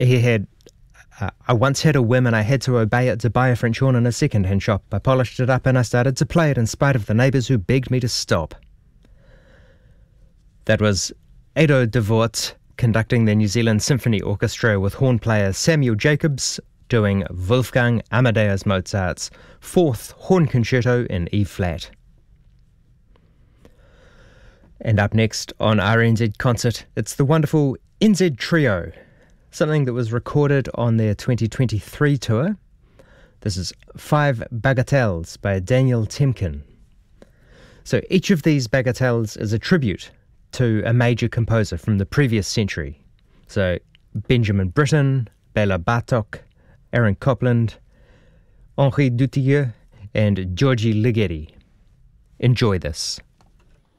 He had, I once had a whim and I had to obey it to buy a French horn in a second-hand shop. I polished it up and I started to play it in spite of the neighbours who begged me to stop. That was Edo de Voort conducting the New Zealand Symphony Orchestra with horn player Samuel Jacobs doing Wolfgang Amadeus Mozart's fourth horn concerto in E-flat. And up next on RNZ Concert, it's the wonderful NZ Trio, something that was recorded on their 2023 tour. This is 5 Bagatelles by Daniel Temkin. So each of these bagatelles is a tribute to a major composer from the previous century. So Benjamin Britten, Bela Bartok, Aaron Copland, Henri Dutilleux, and Georgi Ligeti. Enjoy this.